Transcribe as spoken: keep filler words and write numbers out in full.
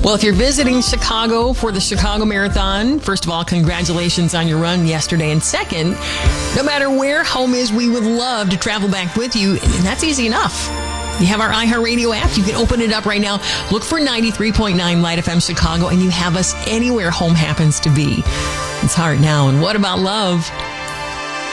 Well, if you're visiting Chicago for the Chicago Marathon, first of all, congratulations on your run yesterday. And second, no matter where home is, we would love to travel back with you. And that's easy enough. You have our iHeartRadio app. You can open it up right now. Look for ninety-three point nine Light F M Chicago, and you have us anywhere home happens to be. It's hard now. And what about love?